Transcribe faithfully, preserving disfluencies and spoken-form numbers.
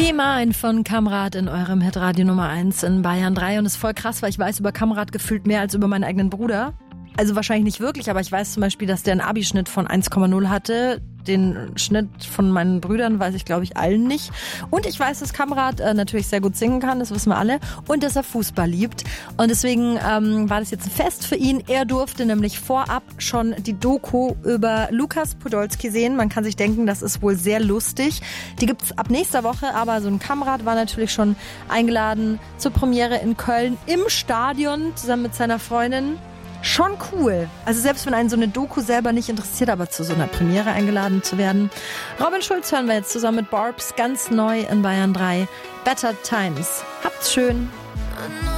Be Mine von Kamrat in eurem Hitradio Nummer eins in Bayern drei. Und es ist voll krass, weil ich weiß über Kamrat gefühlt mehr als über meinen eigenen Bruder. Also wahrscheinlich nicht wirklich, aber ich weiß zum Beispiel, dass der einen Abischnitt von eins Komma null hatte. Den Schnitt von meinen Brüdern weiß ich, glaube ich, allen nicht. Und ich weiß, dass Kamrat äh, natürlich sehr gut singen kann, das wissen wir alle. Und dass er Fußball liebt. Und deswegen ähm, war das jetzt ein Fest für ihn. Er durfte nämlich vorab schon die Doku über Lukas Podolski sehen. Man kann sich denken, das ist wohl sehr lustig. Die gibt's ab nächster Woche, aber so ein Kamrat war natürlich schon eingeladen zur Premiere in Köln im Stadion zusammen mit seiner Freundin. Schon cool. Also selbst wenn einen so eine Doku selber nicht interessiert, aber zu so einer Premiere eingeladen zu werden. Robin Schulz hören wir jetzt zusammen mit Barbs ganz neu in Bayern drei. Better Times. Habt's schön.